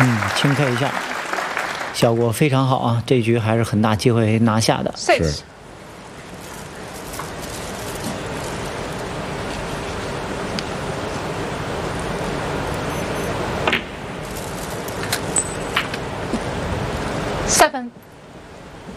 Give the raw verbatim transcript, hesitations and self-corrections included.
嗯，轻 K 一下，效果非常好啊！这局还是很大机会拿下的。 是。